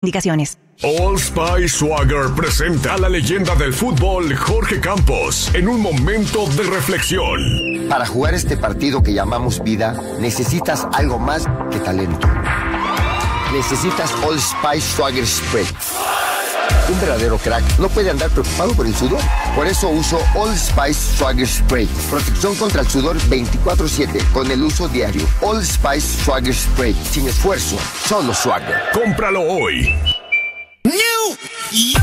Indicaciones. Old Spice Swagger presenta a la leyenda del fútbol Jorge Campos en un momento de reflexión. Para jugar este partido que llamamos vida, necesitas algo más que talento. Necesitas Old Spice Swagger Spray. Un verdadero crack no puede andar preocupado por el sudor. Por eso uso Old Spice Swagger Spray. Protección contra el sudor 24/7 con el uso diario. Old Spice Swagger Spray. Sin esfuerzo, solo Swagger. Cómpralo hoy. New